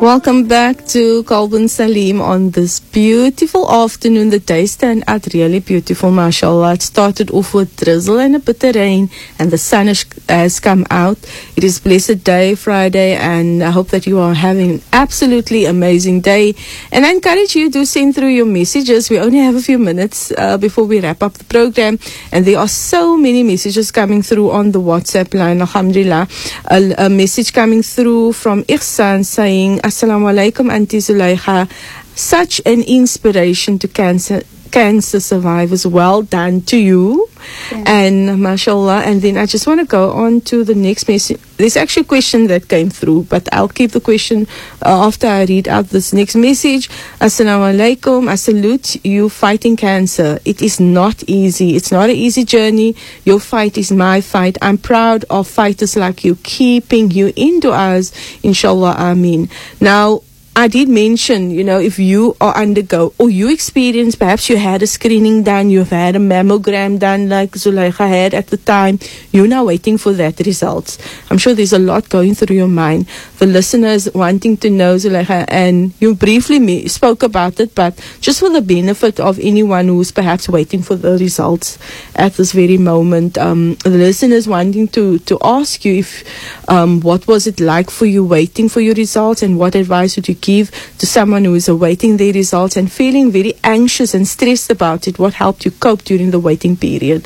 Welcome back to Kalbun Salim on this beautiful afternoon. The day turned out really beautiful, mashallah. It started off with drizzle and a bit of rain, and the sun has come out. It is blessed day, Friday, and I hope that you are having an absolutely amazing day. And I encourage you to send through your messages. We only have a few minutes before we wrap up the program, and there are so many messages coming through on the WhatsApp line, alhamdulillah. A message coming through from Ihsan saying, Assalamu alaikum, Auntie Zulaikha. Such an inspiration to cancer survivors. Well done to you. Yeah. And mashallah. And then I just want to go on to the next message. There's actually a question that came through, but I'll keep the question after I read out this next message. Assalamu alaikum. I salute you fighting cancer. It is not easy. It's not an easy journey. Your fight is my fight. I'm proud of fighters like you, keeping you in du'as. Inshallah, ameen. Now, I did mention, if you are undergo or you experience, perhaps you had a screening done, you've had a mammogram done like Zulaikha had at the time, you're now waiting for that results. I'm sure there's a lot going through your mind. The listeners wanting to know, Zulaikha, and you briefly spoke about it, but just for the benefit of anyone who's perhaps waiting for the results at this very moment, the listeners wanting to ask you if what was it like for you waiting for your results, and what advice would you give to someone who is awaiting their results and feeling very anxious and stressed about it? What helped you cope during the waiting period?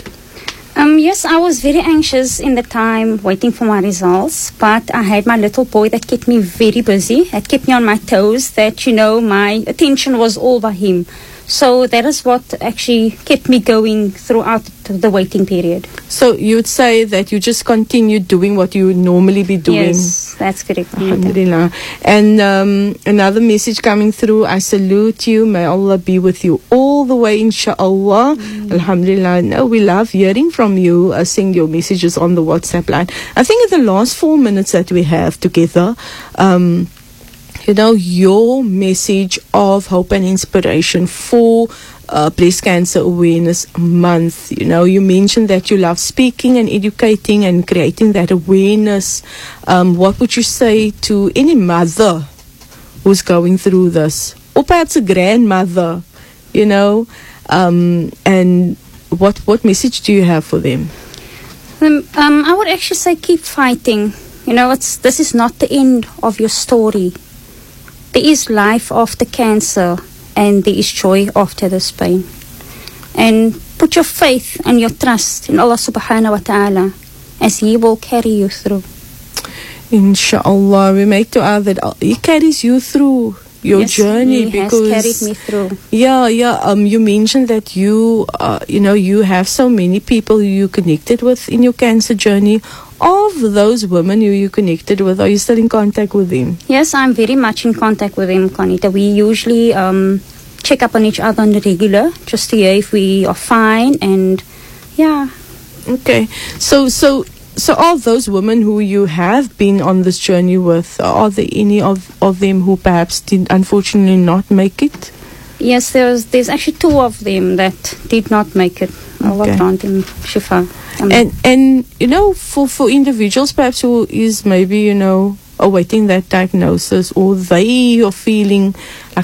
Yes, I was very anxious in the time waiting for my results, but I had my little boy that kept me very busy. It kept me on my toes, that, my attention was all by him. So that is what actually kept me going throughout the waiting period. So you would say that you just continued doing what you would normally be doing? Yes, that's correct. Alhamdulillah. And another message coming through, I salute you. May Allah be with you all the way, inshallah. Alhamdulillah. No, we love hearing from you, seeing your messages on the WhatsApp line. I think in the last 4 minutes that we have together, your message of hope and inspiration for Breast Cancer Awareness Month. You mentioned that you love speaking and educating and creating that awareness. What would you say to any mother who's going through this? Or perhaps a grandmother, and what message do you have for them? I would actually say keep fighting. This is not the end of your story. There is life after cancer, and there is joy after this pain. And put your faith and your trust in Allah subhanahu wa ta'ala, as He will carry you through. Inshallah, we make dua that He carries you through your journey, He because has carried me through. You mentioned that you have so many people you connected with in your cancer journey. Of those women who you connected with, are you still in contact with them? Yes, I'm very much in contact with them, Conita. We usually check up on each other on the regular, just to hear if we are fine, and Okay, so of those women who you have been on this journey with, are there any of them who perhaps did unfortunately not make it? Yes, there's actually 2 of them that did not make it. Allah grant him shifa. And for individuals perhaps who is maybe awaiting that diagnosis, or they are feeling like